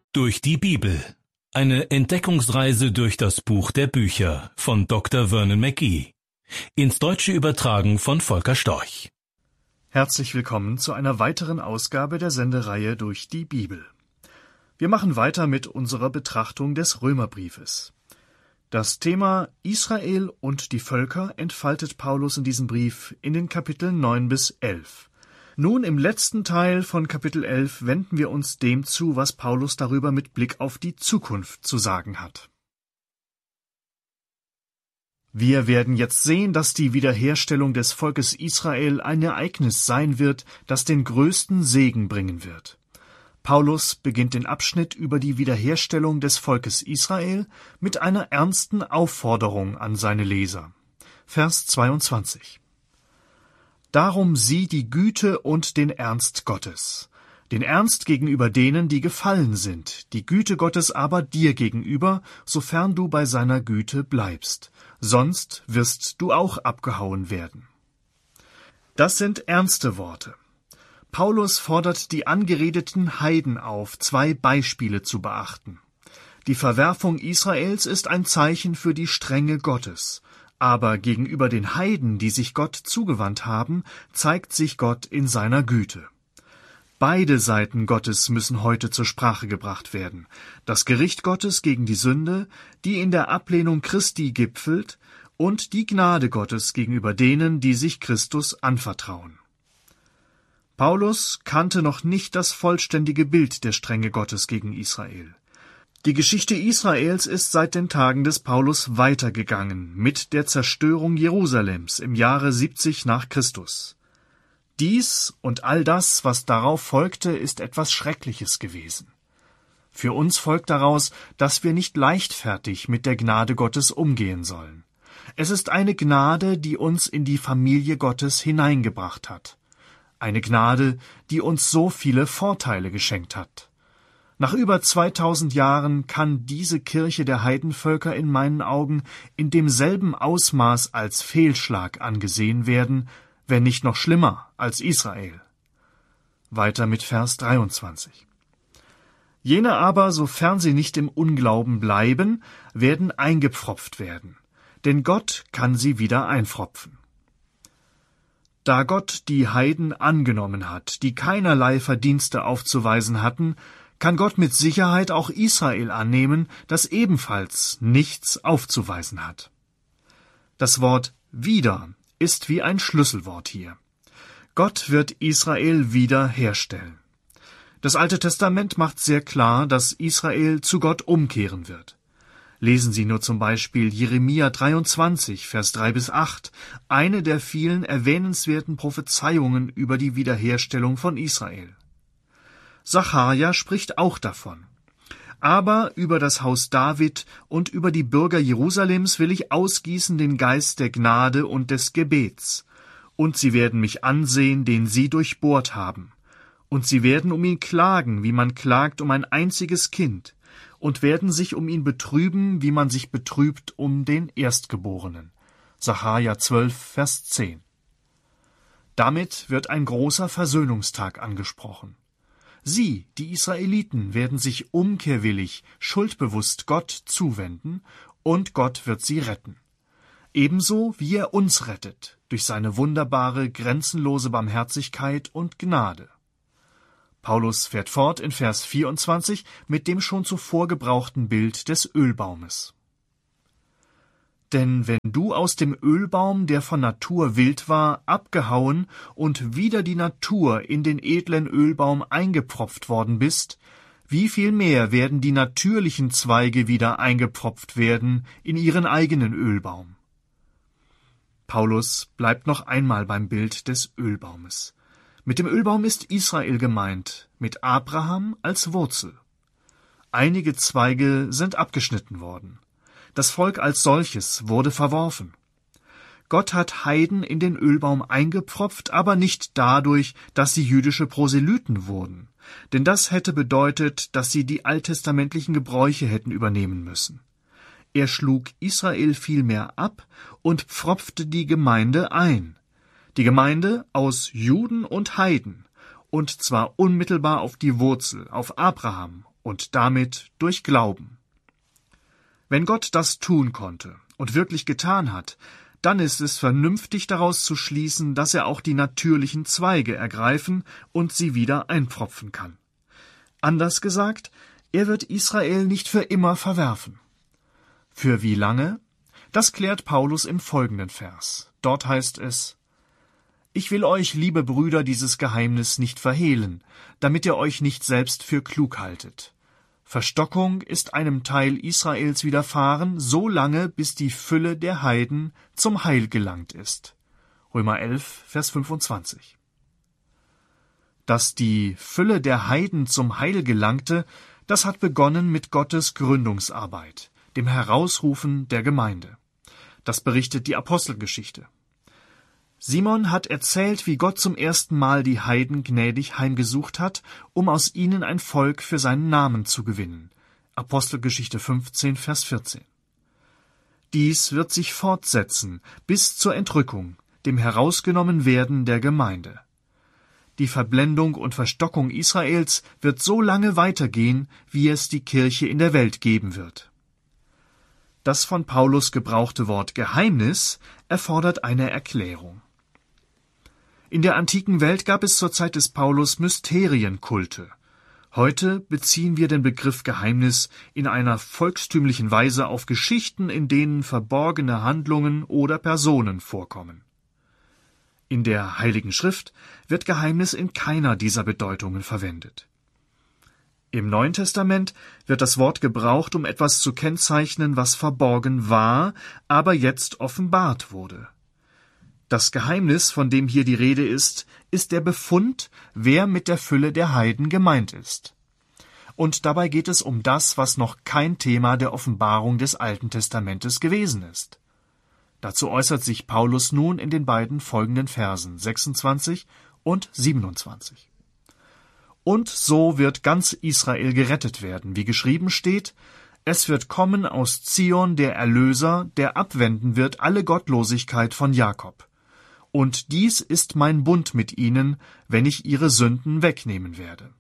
Durch die Bibel. Eine Entdeckungsreise durch das Buch der Bücher von Dr. Vernon McGee. Ins Deutsche übertragen von Volker Storch. Herzlich willkommen zu einer weiteren Ausgabe der Sendereihe Durch die Bibel. Wir machen weiter mit unserer Betrachtung des Römerbriefes. Das Thema Israel und die Völker entfaltet Paulus in diesem Brief in den Kapiteln 9 bis 11. Nun, im letzten Teil von Kapitel 11 wenden wir uns dem zu, was Paulus darüber mit Blick auf die Zukunft zu sagen hat. Wir werden jetzt sehen, dass die Wiederherstellung des Volkes Israel ein Ereignis sein wird, das den größten Segen bringen wird. Paulus beginnt den Abschnitt über die Wiederherstellung des Volkes Israel mit einer ernsten Aufforderung an seine Leser. Vers 22. Darum sieh die Güte und den Ernst Gottes, den Ernst gegenüber denen, die gefallen sind, die Güte Gottes aber dir gegenüber, sofern du bei seiner Güte bleibst, sonst wirst du auch abgehauen werden. Das sind ernste Worte. Paulus fordert die angeredeten Heiden auf, 2 Beispiele zu beachten. Die Verwerfung Israels ist ein Zeichen für die Strenge Gottes. Aber gegenüber den Heiden, die sich Gott zugewandt haben, zeigt sich Gott in seiner Güte. Beide Seiten Gottes müssen heute zur Sprache gebracht werden. Das Gericht Gottes gegen die Sünde, die in der Ablehnung Christi gipfelt, und die Gnade Gottes gegenüber denen, die sich Christus anvertrauen. Paulus kannte noch nicht das vollständige Bild der Strenge Gottes gegen Israel. Die Geschichte Israels ist seit den Tagen des Paulus weitergegangen mit der Zerstörung Jerusalems im Jahre 70 nach Christus. Dies und all das, was darauf folgte, ist etwas Schreckliches gewesen. Für uns folgt daraus, dass wir nicht leichtfertig mit der Gnade Gottes umgehen sollen. Es ist eine Gnade, die uns in die Familie Gottes hineingebracht hat. Eine Gnade, die uns so viele Vorteile geschenkt hat. Nach über 2000 Jahren kann diese Kirche der Heidenvölker in meinen Augen in demselben Ausmaß als Fehlschlag angesehen werden, wenn nicht noch schlimmer als Israel. Weiter mit Vers 23. Jene aber, sofern sie nicht im Unglauben bleiben, werden eingepfropft werden, denn Gott kann sie wieder einpfropfen. Da Gott die Heiden angenommen hat, die keinerlei Verdienste aufzuweisen hatten, kann Gott mit Sicherheit auch Israel annehmen, das ebenfalls nichts aufzuweisen hat. Das Wort wieder ist wie ein Schlüsselwort hier. Gott wird Israel wieder herstellen. Das Alte Testament macht sehr klar, dass Israel zu Gott umkehren wird. Lesen Sie nur zum Beispiel Jeremia 23, Vers 3 bis 8, eine der vielen erwähnenswerten Prophezeiungen über die Wiederherstellung von Israel. Sacharja spricht auch davon. Aber über das Haus David und über die Bürger Jerusalems will ich ausgießen den Geist der Gnade und des Gebets. Und sie werden mich ansehen, den sie durchbohrt haben. Und sie werden um ihn klagen, wie man klagt um ein einziges Kind, und werden sich um ihn betrüben, wie man sich betrübt um den Erstgeborenen. Sacharja 12, Vers 10. Damit wird ein großer Versöhnungstag angesprochen. Sie, die Israeliten, werden sich umkehrwillig, schuldbewusst Gott zuwenden, und Gott wird sie retten. Ebenso wie er uns rettet, durch seine wunderbare, grenzenlose Barmherzigkeit und Gnade. Paulus fährt fort in Vers 24 mit dem schon zuvor gebrauchten Bild des Ölbaumes. Denn wenn du aus dem Ölbaum, der von Natur wild war, abgehauen und wieder die Natur in den edlen Ölbaum eingepfropft worden bist, wie viel mehr werden die natürlichen Zweige wieder eingepfropft werden in ihren eigenen Ölbaum? Paulus bleibt noch einmal beim Bild des Ölbaumes. Mit dem Ölbaum ist Israel gemeint, mit Abraham als Wurzel. Einige Zweige sind abgeschnitten worden. Das Volk als solches wurde verworfen. Gott hat Heiden in den Ölbaum eingepfropft, aber nicht dadurch, dass sie jüdische Proselyten wurden. Denn das hätte bedeutet, dass sie die alttestamentlichen Gebräuche hätten übernehmen müssen. Er schlug Israel vielmehr ab und pfropfte die Gemeinde ein. Die Gemeinde aus Juden und Heiden, und zwar unmittelbar auf die Wurzel, auf Abraham und damit durch Glauben. Wenn Gott das tun konnte und wirklich getan hat, dann ist es vernünftig daraus zu schließen, dass er auch die natürlichen Zweige ergreifen und sie wieder einpfropfen kann. Anders gesagt, er wird Israel nicht für immer verwerfen. Für wie lange? Das klärt Paulus im folgenden Vers. Dort heißt es: Ich will euch, liebe Brüder, dieses Geheimnis nicht verhehlen, damit ihr euch nicht selbst für klug haltet. Verstockung ist einem Teil Israels widerfahren, so lange, bis die Fülle der Heiden zum Heil gelangt ist. Römer 11, Vers 25. Dass die Fülle der Heiden zum Heil gelangte, das hat begonnen mit Gottes Gründungsarbeit, dem Herausrufen der Gemeinde. Das berichtet die Apostelgeschichte. Simon hat erzählt, wie Gott zum ersten Mal die Heiden gnädig heimgesucht hat, um aus ihnen ein Volk für seinen Namen zu gewinnen. Apostelgeschichte 15, Vers 14. Dies wird sich fortsetzen bis zur Entrückung, dem Herausgenommenwerden der Gemeinde. Die Verblendung und Verstockung Israels wird so lange weitergehen, wie es die Kirche in der Welt geben wird. Das von Paulus gebrauchte Wort Geheimnis erfordert eine Erklärung. In der antiken Welt gab es zur Zeit des Paulus Mysterienkulte. Heute beziehen wir den Begriff Geheimnis in einer volkstümlichen Weise auf Geschichten, in denen verborgene Handlungen oder Personen vorkommen. In der Heiligen Schrift wird Geheimnis in keiner dieser Bedeutungen verwendet. Im Neuen Testament wird das Wort gebraucht, um etwas zu kennzeichnen, was verborgen war, aber jetzt offenbart wurde. Das Geheimnis, von dem hier die Rede ist der Befund, wer mit der Fülle der Heiden gemeint ist. Und dabei geht es um das, was noch kein Thema der Offenbarung des Alten Testamentes gewesen ist. Dazu äußert sich Paulus nun in den beiden folgenden Versen 26 und 27. Und so wird ganz Israel gerettet werden, wie geschrieben steht: Es wird kommen aus Zion der Erlöser, der abwenden wird alle Gottlosigkeit von Jakob. Und dies ist mein Bund mit ihnen, wenn ich ihre Sünden wegnehmen werde.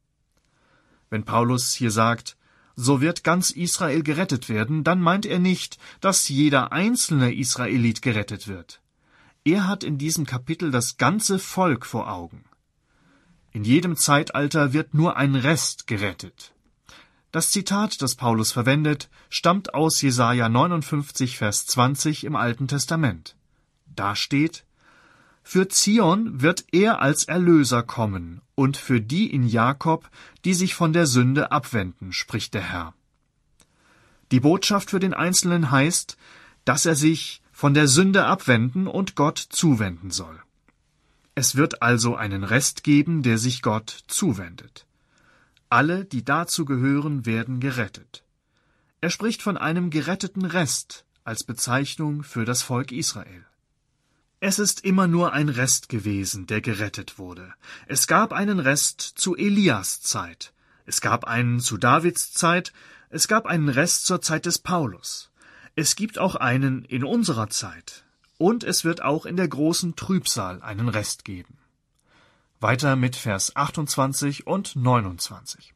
Wenn Paulus hier sagt, so wird ganz Israel gerettet werden, dann meint er nicht, dass jeder einzelne Israelit gerettet wird. Er hat in diesem Kapitel das ganze Volk vor Augen. In jedem Zeitalter wird nur ein Rest gerettet. Das Zitat, das Paulus verwendet, stammt aus Jesaja 59, Vers 20 im Alten Testament. Da steht: Für Zion wird er als Erlöser kommen und für die in Jakob, die sich von der Sünde abwenden, spricht der Herr. Die Botschaft für den Einzelnen heißt, dass er sich von der Sünde abwenden und Gott zuwenden soll. Es wird also einen Rest geben, der sich Gott zuwendet. Alle, die dazu gehören, werden gerettet. Er spricht von einem geretteten Rest als Bezeichnung für das Volk Israel. Es ist immer nur ein Rest gewesen, der gerettet wurde. Es gab einen Rest zu Elias Zeit, es gab einen zu Davids Zeit, es gab einen Rest zur Zeit des Paulus. Es gibt auch einen in unserer Zeit. Und es wird auch in der großen Trübsal einen Rest geben. Weiter mit Vers 28 und 29.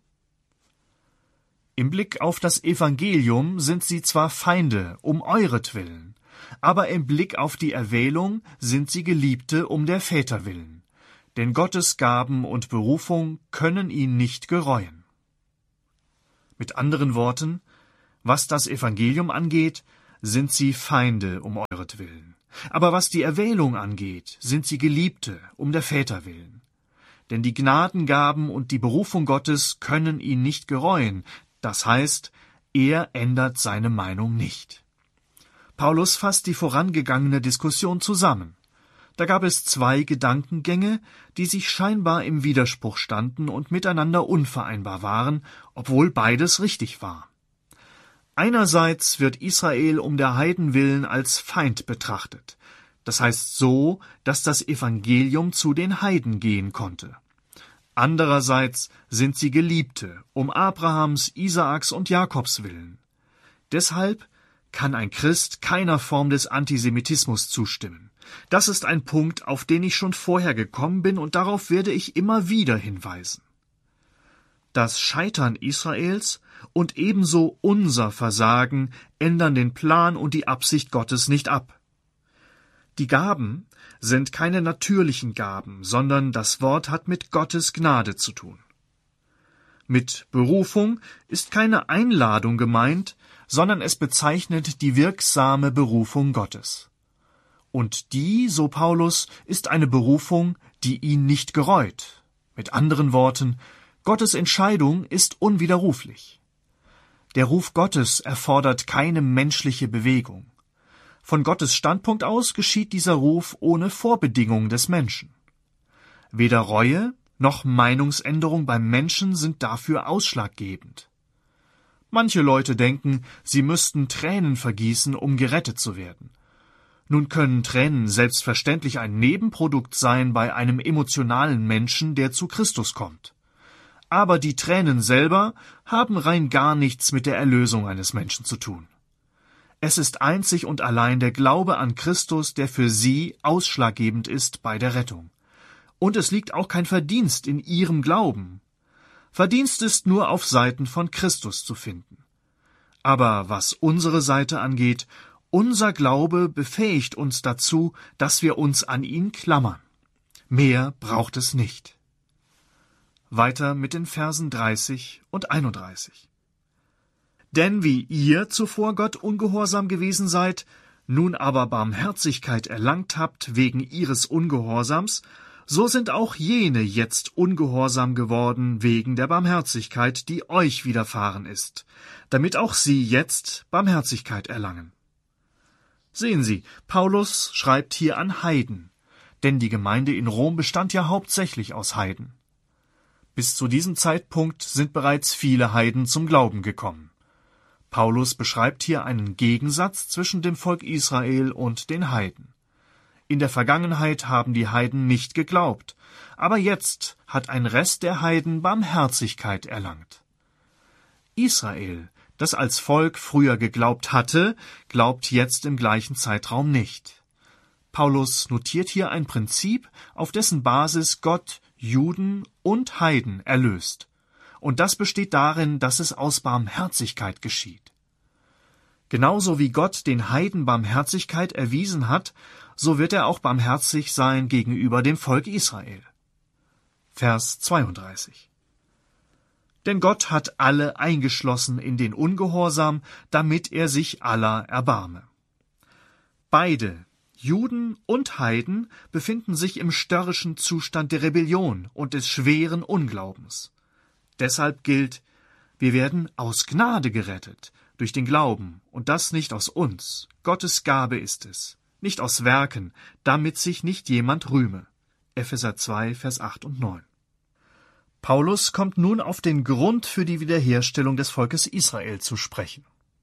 Im Blick auf das Evangelium sind sie zwar Feinde um euretwillen, aber im Blick auf die Erwählung sind sie Geliebte um der Väter willen. Denn Gottes Gaben und Berufung können ihn nicht gereuen. Mit anderen Worten, was das Evangelium angeht, sind sie Feinde um euretwillen. Aber was die Erwählung angeht, sind sie Geliebte um der Väter willen. Denn die Gnadengaben und die Berufung Gottes können ihn nicht gereuen. Das heißt, er ändert seine Meinung nicht. Paulus fasst die vorangegangene Diskussion zusammen. Da gab es zwei Gedankengänge, die sich scheinbar im Widerspruch standen und miteinander unvereinbar waren, obwohl beides richtig war. Einerseits wird Israel um der Heiden willen als Feind betrachtet. Das heißt so, dass das Evangelium zu den Heiden gehen konnte. Andererseits sind sie Geliebte um Abrahams, Isaaks und Jakobs willen. Deshalb kann ein Christ keiner Form des Antisemitismus zustimmen. Das ist ein Punkt, auf den ich schon vorher gekommen bin, und darauf werde ich immer wieder hinweisen. Das Scheitern Israels und ebenso unser Versagen ändern den Plan und die Absicht Gottes nicht ab. Die Gaben sind keine natürlichen Gaben, sondern das Wort hat mit Gottes Gnade zu tun. Mit Berufung ist keine Einladung gemeint, sondern es bezeichnet die wirksame Berufung Gottes. Und die, so Paulus, ist eine Berufung, die ihn nicht gereut. Mit anderen Worten, Gottes Entscheidung ist unwiderruflich. Der Ruf Gottes erfordert keine menschliche Bewegung. Von Gottes Standpunkt aus geschieht dieser Ruf ohne Vorbedingung des Menschen. Weder Reue noch Meinungsänderung beim Menschen sind dafür ausschlaggebend. Manche Leute denken, sie müssten Tränen vergießen, um gerettet zu werden. Nun können Tränen selbstverständlich ein Nebenprodukt sein bei einem emotionalen Menschen, der zu Christus kommt. Aber die Tränen selber haben rein gar nichts mit der Erlösung eines Menschen zu tun. Es ist einzig und allein der Glaube an Christus, der für sie ausschlaggebend ist bei der Rettung. Und es liegt auch kein Verdienst in ihrem Glauben. Verdienst ist nur auf Seiten von Christus zu finden. Aber was unsere Seite angeht, unser Glaube befähigt uns dazu, dass wir uns an ihn klammern. Mehr braucht es nicht. Weiter mit den Versen 30 und 31. Denn wie ihr zuvor Gott ungehorsam gewesen seid, nun aber Barmherzigkeit erlangt habt wegen ihres Ungehorsams, so sind auch jene jetzt ungehorsam geworden wegen der Barmherzigkeit, die euch widerfahren ist, damit auch sie jetzt Barmherzigkeit erlangen. Sehen Sie, Paulus schreibt hier an Heiden, denn die Gemeinde in Rom bestand ja hauptsächlich aus Heiden. Bis zu diesem Zeitpunkt sind bereits viele Heiden zum Glauben gekommen. Paulus beschreibt hier einen Gegensatz zwischen dem Volk Israel und den Heiden. In der Vergangenheit haben die Heiden nicht geglaubt, aber jetzt hat ein Rest der Heiden Barmherzigkeit erlangt. Israel, das als Volk früher geglaubt hatte, glaubt jetzt im gleichen Zeitraum nicht. Paulus notiert hier ein Prinzip, auf dessen Basis Gott Juden und Heiden erlöst. Und das besteht darin, dass es aus Barmherzigkeit geschieht. Genauso wie Gott den Heiden Barmherzigkeit erwiesen hat, so wird er auch barmherzig sein gegenüber dem Volk Israel. Vers 32. Denn Gott hat alle eingeschlossen in den Ungehorsam, damit er sich aller erbarme. Beide, Juden und Heiden, befinden sich im störrischen Zustand der Rebellion und des schweren Unglaubens. Deshalb gilt, wir werden aus Gnade gerettet, durch den Glauben, und das nicht aus uns. Gottes Gabe ist es, nicht aus Werken, damit sich nicht jemand rühme. Epheser 2, Vers 8 und 9. Paulus kommt nun auf den Grund für die Wiederherstellung des Volkes Israel zu sprechen.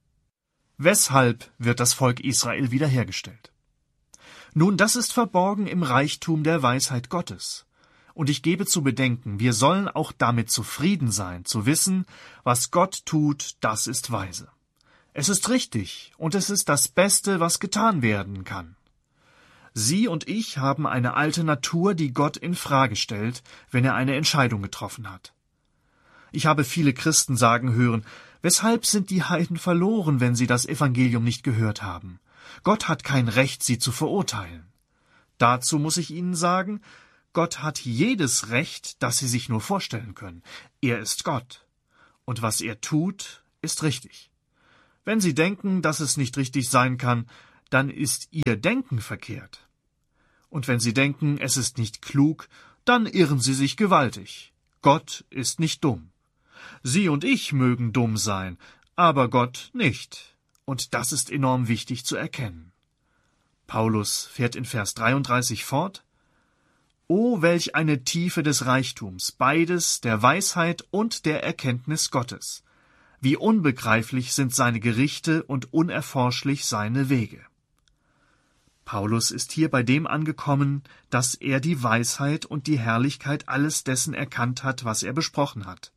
Weshalb wird das Volk Israel wiederhergestellt? Nun, das ist verborgen im Reichtum der Weisheit Gottes. Und ich gebe zu bedenken, wir sollen auch damit zufrieden sein, zu wissen, was Gott tut, das ist weise. Es ist richtig und es ist das Beste, was getan werden kann. Sie und ich haben eine alte Natur, die Gott in Frage stellt, wenn er eine Entscheidung getroffen hat. Ich habe viele Christen sagen hören, weshalb sind die Heiden verloren, wenn sie das Evangelium nicht gehört haben? Gott hat kein Recht, sie zu verurteilen. Dazu muss ich Ihnen sagen, Gott hat jedes Recht, das Sie sich nur vorstellen können. Er ist Gott. Und was er tut, ist richtig. Wenn Sie denken, dass es nicht richtig sein kann, dann ist Ihr Denken verkehrt. Und wenn Sie denken, es ist nicht klug, dann irren Sie sich gewaltig. Gott ist nicht dumm. Sie und ich mögen dumm sein, aber Gott nicht. Und das ist enorm wichtig zu erkennen. Paulus fährt in Vers 33 fort: O, welch eine Tiefe des Reichtums, beides der Weisheit und der Erkenntnis Gottes! Wie unbegreiflich sind seine Gerichte und unerforschlich seine Wege. Paulus ist hier bei dem angekommen, dass er die Weisheit und die Herrlichkeit alles dessen erkannt hat, was er besprochen hat.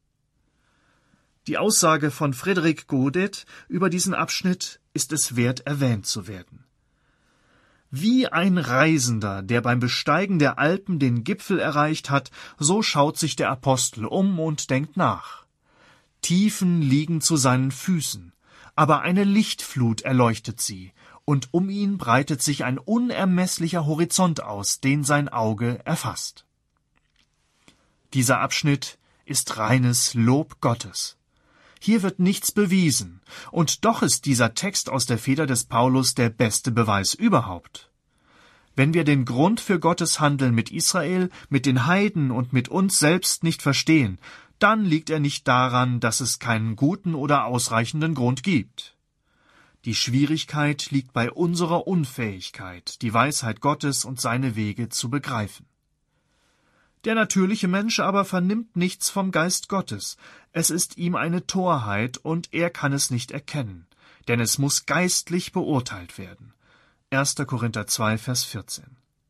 Die Aussage von Frédéric Godet über diesen Abschnitt ist es wert, erwähnt zu werden. Wie ein Reisender, der beim Besteigen der Alpen den Gipfel erreicht hat, so schaut sich der Apostel um und denkt nach. Tiefen liegen zu seinen Füßen, aber eine Lichtflut erleuchtet sie, und um ihn breitet sich ein unermesslicher Horizont aus, den sein Auge erfasst. Dieser Abschnitt ist reines Lob Gottes. Hier wird nichts bewiesen, und doch ist dieser Text aus der Feder des Paulus der beste Beweis überhaupt. Wenn wir den Grund für Gottes Handeln mit Israel, mit den Heiden und mit uns selbst nicht verstehen, dann liegt er nicht daran, dass es keinen guten oder ausreichenden Grund gibt. Die Schwierigkeit liegt bei unserer Unfähigkeit, die Weisheit Gottes und seine Wege zu begreifen. Der natürliche Mensch aber vernimmt nichts vom Geist Gottes. Es ist ihm eine Torheit, und er kann es nicht erkennen, denn es muss geistlich beurteilt werden. 1. Korinther 2, Vers 14.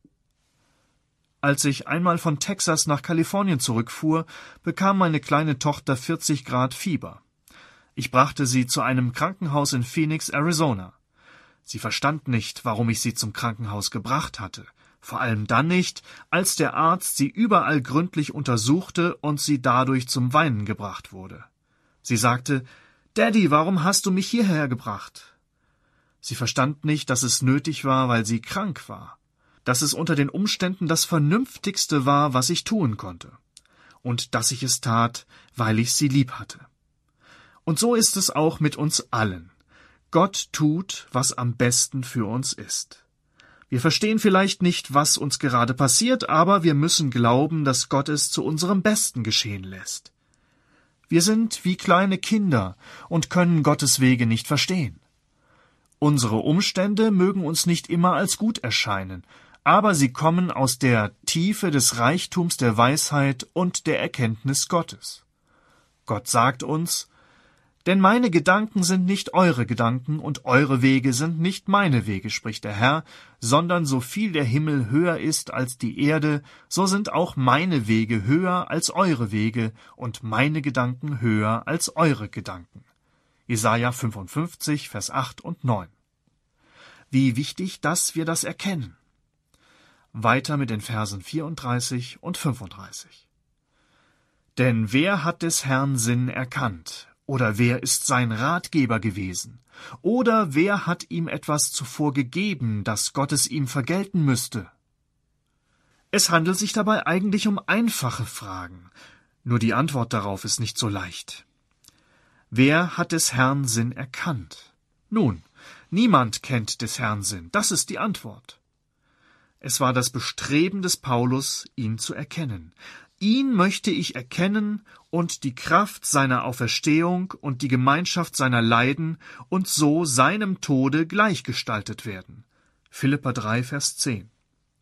Als ich einmal von Texas nach Kalifornien zurückfuhr, bekam meine kleine Tochter 40 Grad Fieber. Ich brachte sie zu einem Krankenhaus in Phoenix, Arizona. Sie verstand nicht, warum ich sie zum Krankenhaus gebracht hatte. Vor allem dann nicht, als der Arzt sie überall gründlich untersuchte und sie dadurch zum Weinen gebracht wurde. Sie sagte, »Daddy, warum hast du mich hierher gebracht?« Sie verstand nicht, dass es nötig war, weil sie krank war, dass es unter den Umständen das Vernünftigste war, was ich tun konnte, und dass ich es tat, weil ich sie lieb hatte. Und so ist es auch mit uns allen. Gott tut, was am besten für uns ist. Wir verstehen vielleicht nicht, was uns gerade passiert, aber wir müssen glauben, dass Gott es zu unserem Besten geschehen lässt. Wir sind wie kleine Kinder und können Gottes Wege nicht verstehen. Unsere Umstände mögen uns nicht immer als gut erscheinen, aber sie kommen aus der Tiefe des Reichtums der Weisheit und der Erkenntnis Gottes. Gott sagt uns, »Denn meine Gedanken sind nicht eure Gedanken und eure Wege sind nicht meine Wege, spricht der Herr, sondern so viel der Himmel höher ist als die Erde, so sind auch meine Wege höher als eure Wege und meine Gedanken höher als eure Gedanken.« Jesaja 55, Vers 8 und 9. Wie wichtig, dass wir das erkennen. Weiter mit den Versen 34 und 35. »Denn wer hat des Herrn Sinn erkannt? Oder wer ist sein Ratgeber gewesen? Oder wer hat ihm etwas zuvor gegeben, dass Gott es ihm vergelten müsste?« Es handelt sich dabei eigentlich um einfache Fragen, nur die Antwort darauf ist nicht so leicht. Wer hat des Herrn Sinn erkannt? Nun, niemand kennt des Herrn Sinn, das ist die Antwort. Es war das Bestreben des Paulus, ihn zu erkennen. Ihn möchte ich erkennen und die Kraft seiner Auferstehung und die Gemeinschaft seiner Leiden und so seinem Tode gleichgestaltet werden. Philipper 3, Vers 10.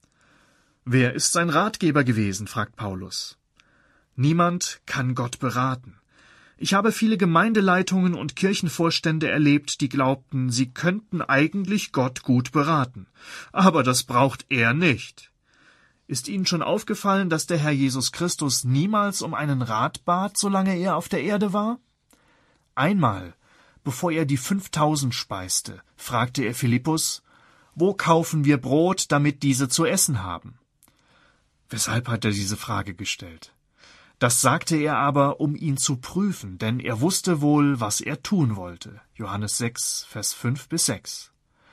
Wer ist sein Ratgeber gewesen, fragt Paulus. Niemand kann Gott beraten. Ich habe viele Gemeindeleitungen und Kirchenvorstände erlebt, die glaubten, sie könnten eigentlich Gott gut beraten. Aber das braucht er nicht. Ist Ihnen schon aufgefallen, dass der Herr Jesus Christus niemals um einen Rat bat, solange er auf der Erde war? Einmal, bevor er die 5000 speiste, fragte er Philippus, »Wo kaufen wir Brot, damit diese zu essen haben?« Weshalb hat er diese Frage gestellt? Das sagte er aber, um ihn zu prüfen, denn er wusste wohl, was er tun wollte. Johannes 6, Vers 5 bis 6.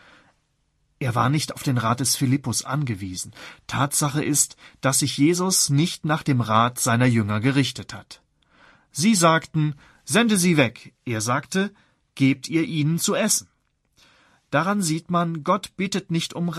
Er war nicht auf den Rat des Philippus angewiesen. Tatsache ist, dass sich Jesus nicht nach dem Rat seiner Jünger gerichtet hat. Sie sagten, sende sie weg. Er sagte, gebt ihr ihnen zu essen. Daran sieht man, Gott bittet nicht um